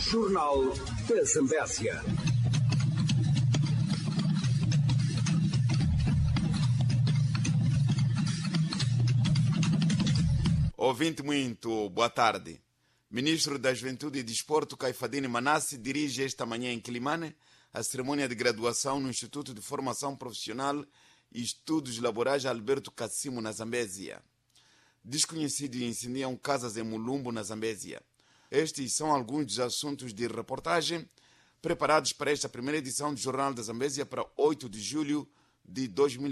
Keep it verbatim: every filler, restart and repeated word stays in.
Jornal da Zambésia. Ouvinte muito, boa tarde. Ministro da Juventude e Desporto, Caifadine Manassi, dirige esta manhã em Quilimane a cerimônia de graduação no Instituto de Formação Profissional e Estudos Laborais Alberto Cassimo, na Zambésia. Desconhecidos incendiam casas em Mulumbo, na Zambésia. Estes são alguns dos assuntos de reportagem preparados para esta primeira edição do Jornal da Zambésia para oito de julho de dois mil e vinte e quatro.